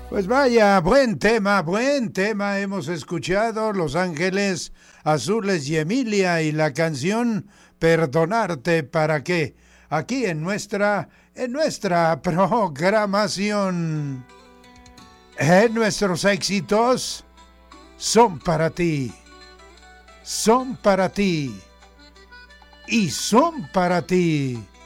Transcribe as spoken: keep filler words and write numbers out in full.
Pues vaya, buen tema, buen tema hemos escuchado, Los Ángeles Azules y Emilia y la canción Perdonarte para qué, aquí en nuestra, en nuestra programación. En nuestros éxitos son para ti, son para ti y son para ti.